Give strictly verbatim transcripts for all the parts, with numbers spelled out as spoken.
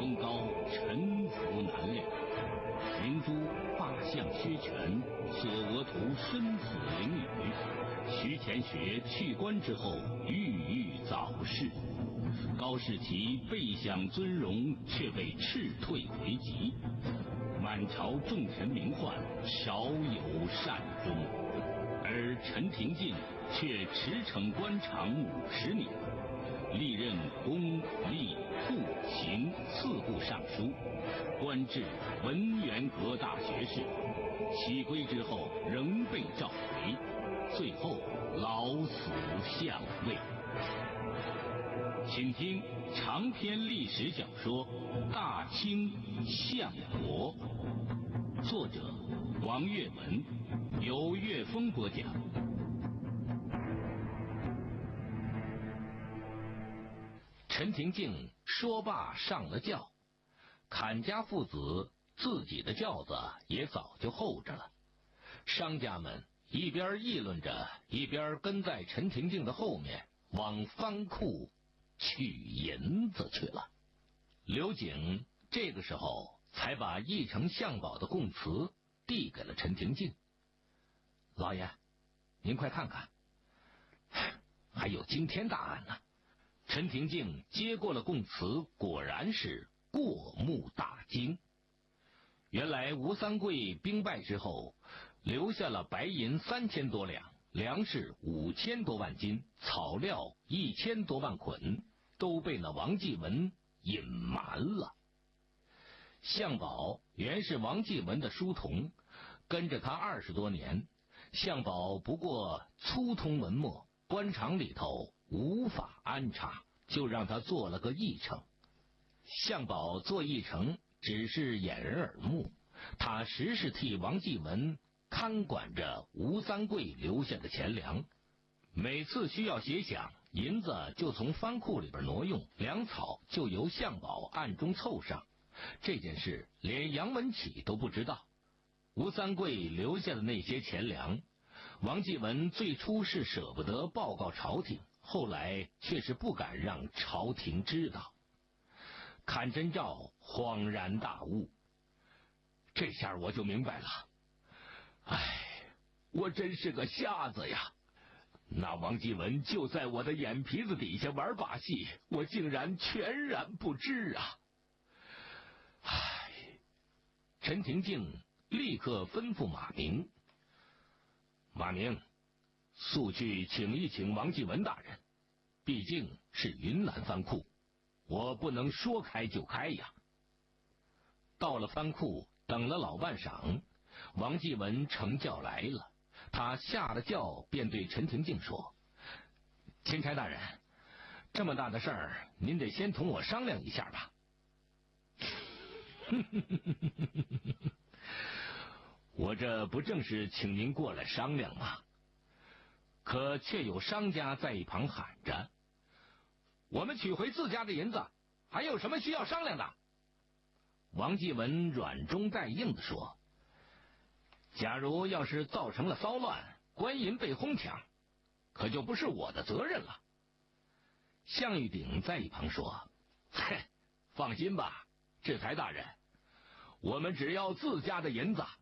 功高，沉浮难料。明珠八项削权，索额图身死囹圄。徐乾学去官之后，郁郁早逝。高士奇备享尊荣，却被斥退回籍。满朝重臣名宦，少有善终。而陈廷敬却驰骋官场五十年，历任公、吏、户、刑四部尚书，官至文渊阁大学士。起归之后仍被召回，最后老死相位。请听长篇历史小说《大清相国》，作者王岳文，由岳峰播讲。陈廷敬说罢上了轿，侃家父子自己的轿子也早就候着了。商家们一边议论着，一边跟在陈廷敬的后面往藩库取银子去了。刘景这个时候才把议程相宝的供词递给了陈廷敬。老爷，您快看看，还有惊天大案呢！陈廷敬接过了供词，果然是过目大惊。原来吴三桂兵败之后，留下了白银三千多两，粮食五千多万斤，草料一千多万捆，都被那王继文隐瞒了。相宝原是王继文的书童，跟着他二十多年，相宝不过粗通文墨，官场里头无法安插，就让他做了个议程。相宝做议程只是掩人耳目，他实是替王继文看管着吴三桂留下的钱粮。每次需要协饷，银子就从藩库里边挪用，粮草就由相宝暗中凑上。这件事连杨文启都不知道。吴三桂留下的那些钱粮，王继文最初是舍不得报告朝廷，后来却是不敢让朝廷知道。看真照恍然大悟，这下我就明白了，唉，我真是个瞎子呀！那王继文就在我的眼皮子底下玩把戏，我竟然全然不知啊！唉，陈廷敬立刻吩咐马明，马明，速去请一请王继文大人，毕竟是云南藩库，我不能说开就开呀。到了藩库，等了老半晌，王继文乘轿来了。他下了轿，便对陈廷敬说：“钦差大人，这么大的事儿，您得先同我商量一下吧。”我这不正是请您过来商量吗？可却有商家在一旁喊着：“我们取回自家的银子，还有什么需要商量的？”王继文软中带硬地说：“假如要是造成了骚乱，官银被哄抢，可就不是我的责任了。”项玉鼎在一旁说：“嘿，放心吧，制裁大人，我们只要自家的银子。”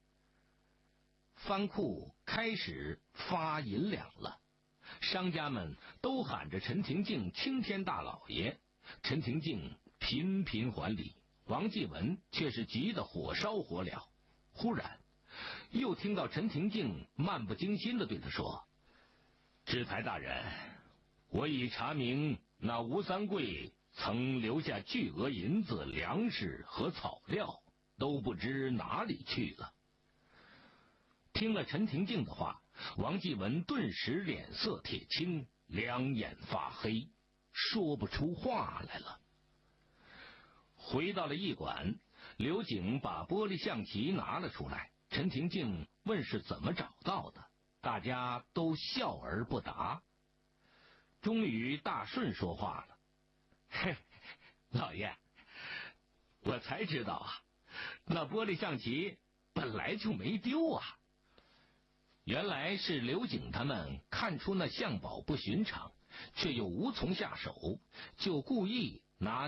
藩库开始发银两了，商家们都喊着陈廷敬青天大老爷，陈廷敬频频还礼，王继文却是急得火烧火燎。忽然又听到陈廷敬漫不经心地对他说：“制裁大人，我已查明那吴三桂曾留下巨额银子、粮食和草料，都不知哪里去了。”听了陈廷敬的话，王继文顿时脸色铁青，两眼发黑，说不出话来了。回到了驿馆，刘景把玻璃象棋拿了出来，陈廷敬问是怎么找到的，大家都笑而不答。终于大顺说话了：“嘿，老爷，我才知道啊，那玻璃象棋本来就没丢啊。”原来是刘景他们看出那相宝不寻常，却又无从下手，就故意拿